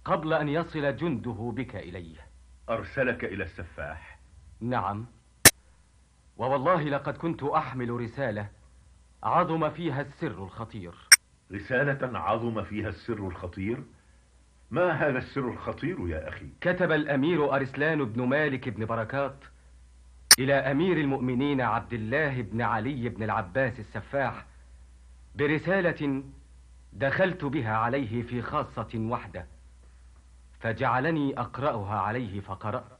قبل أن يصل جنده بك إليه. أرسلك إلى السفاح؟ نعم، ووالله لقد كنت أحمل رسالة عظم فيها السر الخطير. رسالة عظم فيها السر الخطير؟ ما هذا السر الخطير يا أخي؟ كتب الأمير أرسلان بن مالك بن بركات إلى أمير المؤمنين عبد الله بن علي بن العباس السفاح برسالة دخلت بها عليه في خاصة وحدة، فجعلني أقرأها عليه فقرأت.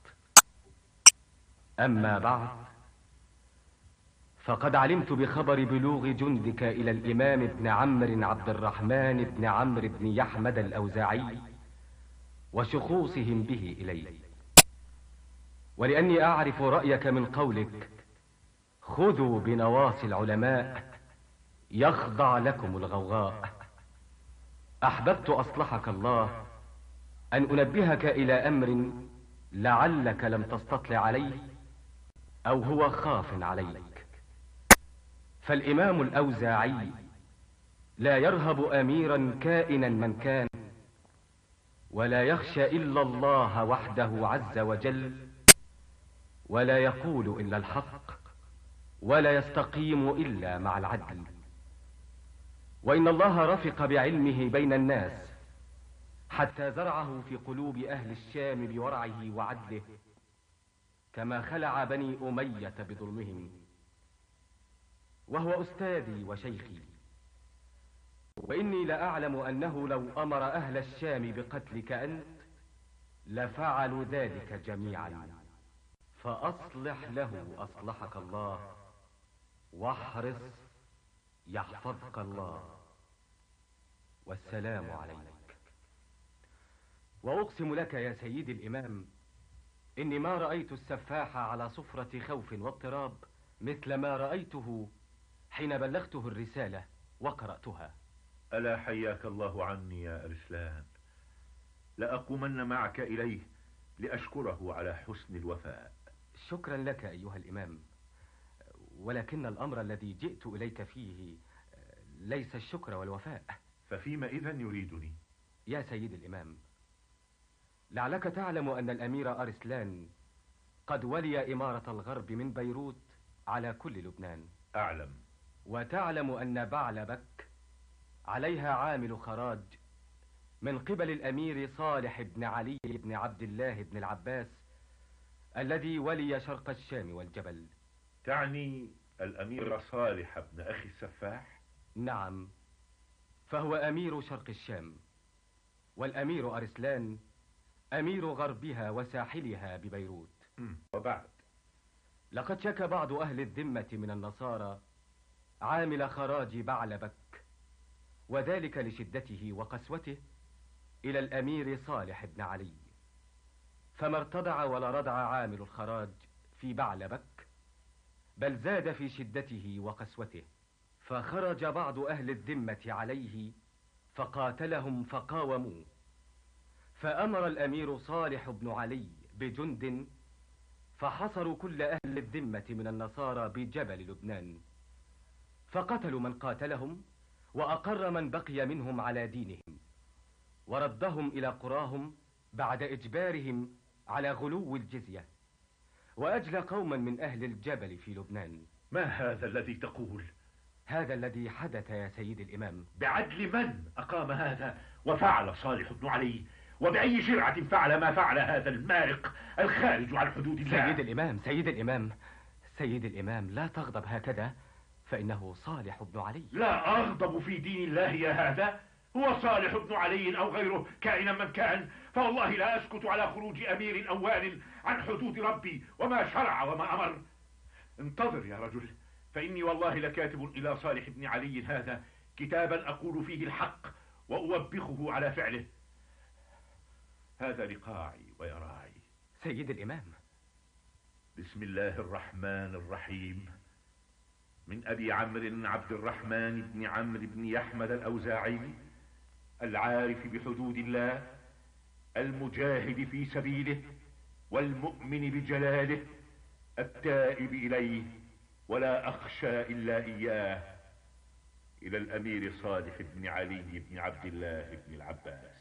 أما بعد، فقد علمت بخبر بلوغ جندك إلى الإمام ابن عمرو عبد الرحمن بن عمرو بن يحمد الأوزاعي وشخوصهم به إلي، ولأني أعرف رأيك من قولك خذوا بنواصي العلماء يخضع لكم الغوغاء، أحببت أصلحك الله أن أنبهك إلى أمر لعلك لم تستطلع عليه أو هو خاف عليك. فالإمام الأوزاعي لا يرهب أميرا كائنا من كان، ولا يخشى إلا الله وحده عز وجل، ولا يقول إلا الحق، ولا يستقيم إلا مع العدل. وإن الله رفق بعلمه بين الناس حتى زرعه في قلوب أهل الشام بورعه وعدله، كما خلع بني أمية بظلمهم. وهو أستاذي وشيخي، وإني لأعلم أنه لو أمر أهل الشام بقتلك أنت لفعلوا ذلك جميعا، فأصلح له أصلحك الله، واحرص يحفظك الله، والسلام عليك. وأقسم لك يا سيدي الإمام إني ما رأيت السفاح على صفرة خوف واضطراب مثل ما رأيته حين بلغته الرسالة وقرأتها. ألا حياك الله عني يا أرسلان، لأقومن معك إليه لأشكره على حسن الوفاء. شكرا لك أيها الإمام، ولكن الأمر الذي جئت إليك فيه ليس الشكر والوفاء. ففيما إذن يريدني؟ يا سيد الإمام، لعلك تعلم أن الأمير أرسلان قد ولي إمارة الغرب من بيروت على كل لبنان. أعلم. وتعلم أن بعلبك عليها عامل خراج من قبل الأمير صالح بن علي بن عبد الله بن العباس الذي ولي شرق الشام والجبل. تعني الأمير صالح بن أخي السفاح؟ نعم، فهو أمير شرق الشام، والأمير أرسلان أمير غربها وساحلها ببيروت. وبعد؟ لقد شكى بعض أهل الذمة من النصارى عامل خراج بعلبك، وذلك لشدته وقسوته، إلى الأمير صالح بن علي، فما ارتدع ولا ردع عامل الخراج في بعلبك، بل زاد في شدته وقسوته، فخرج بعض أهل الذمة عليه فقاتلهم فقاوموه، فأمر الأمير صالح بن علي بجند فحصروا كل أهل الذمة من النصارى بجبل لبنان، فقتلوا من قاتلهم وأقر من بقي منهم على دينهم، وردهم إلى قراهم بعد إجبارهم على غلو الجزية، وأجلى قوما من أهل الجبل في لبنان. ما هذا الذي تقول؟ هذا الذي حدث يا سيد الإمام. بعدل من أقام هذا وفعل صالح بن علي؟ وبأي شرعة فعل ما فعل هذا المارق الخارج عن حدود الله؟ سيد الإمام لا تغضب هكذا، فإنه صالح بن علي. لا أغضب في دين الله يا هذا، هو صالح بن علي أو غيره كائنا من كان، فوالله لا أسكت على خروج أمير أوان عن حدود ربي وما شرع وما أمر. انتظر يا رجل، فإني والله لكاتب إلى صالح بن علي هذا كتابا أقول فيه الحق وأوبخه على فعله. هذا لقاعي ويراعي. سيد الإمام. بسم الله الرحمن الرحيم. من أبي عمرو عبد الرحمن بن عمرو بن يحمد الأوزاعي، العارف بحدود الله، المجاهد في سبيله، والمؤمن بجلاله، التائب إليه ولا أخشى إلا إياه، إلى الأمير صالح بن علي بن عبد الله بن العباس.